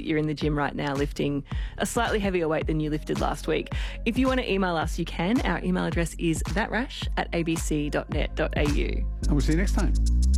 that you're in the gym right now lifting a slightly heavier weight than you lifted last week. If you want to email us, you can. Our email address is thatrash@abc.net.au. And we'll see you next time.